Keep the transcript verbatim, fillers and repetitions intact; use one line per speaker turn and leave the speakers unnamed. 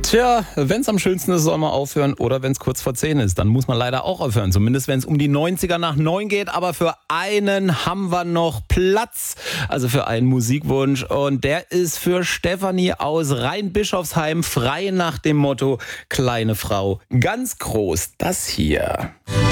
Tja, wenn es am schönsten ist, soll man aufhören, oder wenn es kurz vor zehn ist, dann muss man leider auch aufhören, zumindest wenn es um die neunziger nach neun geht, aber für einen haben wir noch Platz, also für einen Musikwunsch, und der ist für Stefanie aus Rheinbischofsheim, frei nach dem Motto kleine Frau, ganz groß, das hier.